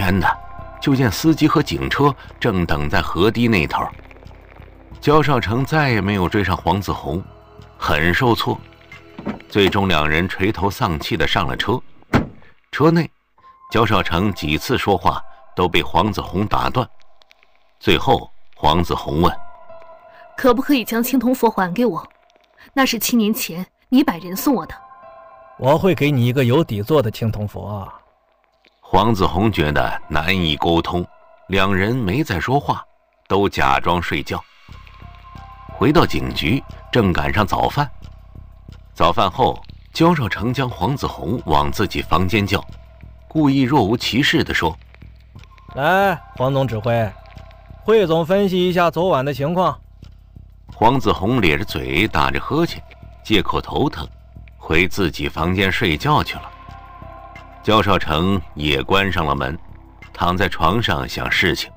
间的，就见司机和警车正等在河堤那头。焦少成再也没有追上黄子红，很受挫。最终两人垂头丧气地上了车。车内，焦少成几次说话都被黄子红打断。最后黄子红问： 可不可以将青铜佛还给我？那是7年前你摆人送我的。 我会给你一个有底座的青铜佛。 黄子红觉得难以沟通，两人没再说话，都假装睡觉。回到警局，正赶上早饭。早饭后，焦少成将黄子红往自己房间叫，故意若无其事地说： 来，黄总指挥，汇总分析一下昨晚的情况。 黄子红咧着嘴打着呵欠，借口头疼，回自己房间睡觉去了。焦少成也关上了门，躺在床上想事情。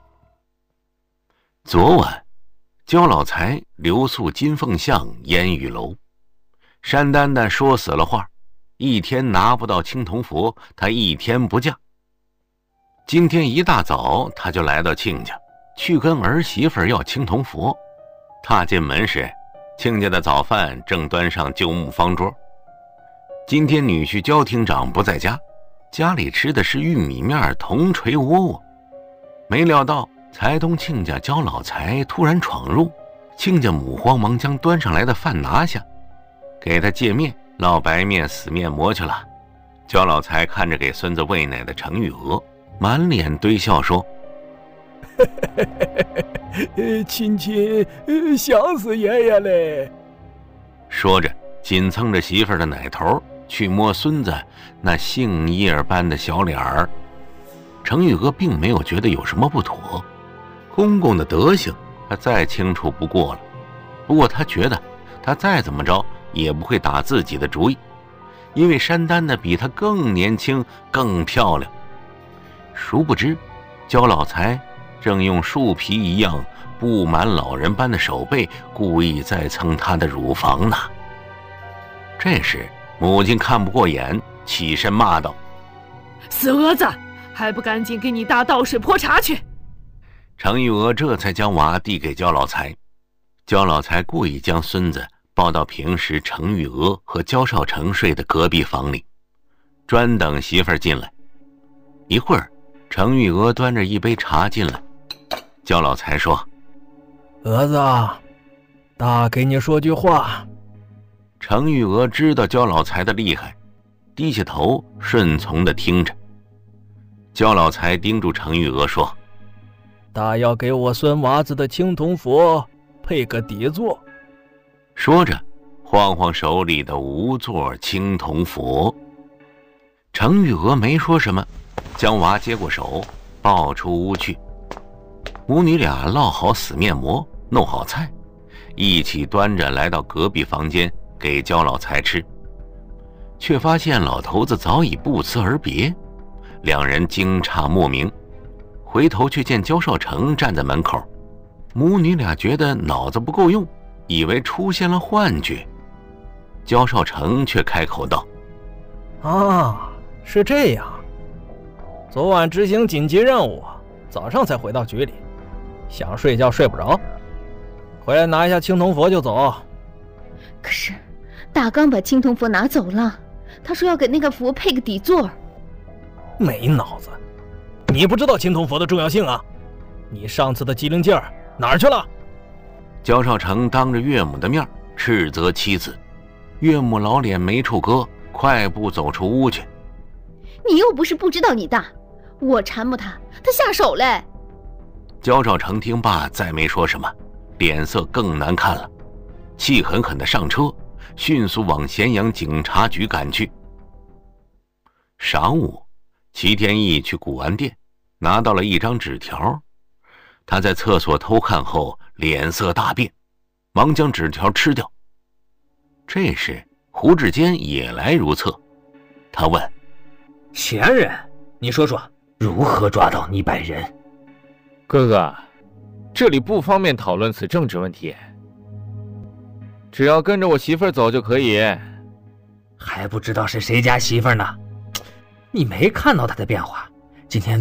昨晚焦老财留宿金凤巷烟雨楼，山丹丹说死了话，一天拿不到青铜佛，他一天不嫁。今天一大早他就来到亲家，去跟儿媳妇要青铜佛。踏进门时，亲家的早饭正端上旧木方桌。今天女婿焦厅长不在家，家里吃的是玉米面铜锤窝窝。没料到财东亲家焦老财突然闯入，亲家母慌忙将端上来的饭拿下，给他借面烙白面死面馍去了。焦老财看着给孙子喂奶的程玉娥，满脸堆笑说： 亲想死爷爷嘞。 说着紧蹭着媳妇儿的奶头去摸孙子那杏叶般的小脸儿。程玉娥并没有觉得有什么不妥，公公的德行他再清楚不过了。不过他觉得他再怎么着也不会打自己的主意，因为山丹的比他更年轻更漂亮。殊不知焦老财正用树皮一样布满老人般的手背故意在蹭他的乳房呢。这时母亲看不过眼，起身骂道： 死蛾子，还不赶紧给你大倒水泼茶去！ 程玉娥这才将娃递给焦老财。焦老财故意将孙子抱到平时程玉娥和焦少成睡的隔壁房里，专等媳妇儿进来。一会儿程玉娥端着一杯茶进来，焦老财说： 儿子，大给你说句话。 程玉娥知道焦老财的厉害，低下头顺从地听着。焦老财叮嘱程玉娥说： 大要给我孙娃子的青铜佛配个底座。 说着晃晃手里的无座青铜佛。程玉娥没说什么，将娃接过手抱出屋去。母女俩烙好死面馍，弄好菜，一起端着来到隔壁房间给焦老财吃，却发现老头子早已不辞而别。两人惊诧莫名，回头却见焦少成站在门口。母女俩觉得脑子不够用，以为出现了幻觉。焦少成却开口道： 是这样，昨晚执行紧急任务，早上才回到局里，想睡觉睡不着，回来拿一下青铜佛就走。 可是大刚把青铜佛拿走了，他说要给那个佛配个底座。 没脑子，你不知道青铜佛的重要性啊？你上次的机灵劲儿哪儿去了？ 焦少成当着岳母的面斥责妻子，岳母老脸没处搁，快步走出屋去。 你又不是不知道你大，我缠磨他，他下手嘞。 焦少成听罢再没说什么，脸色更难看了，气狠狠地上车，迅速往咸阳警察局赶去。晌午，齐天意去古玩店拿到了一张纸条，他在厕所偷看后脸色大变，忙将纸条吃掉。这时胡志坚也来如厕，他问： 前人，你说说如何抓到你本人？ 哥哥，这里不方便讨论此政治问题，只要跟着我媳妇儿走就可以。 还不知道是谁家媳妇儿呢？你没看到她的变化，今天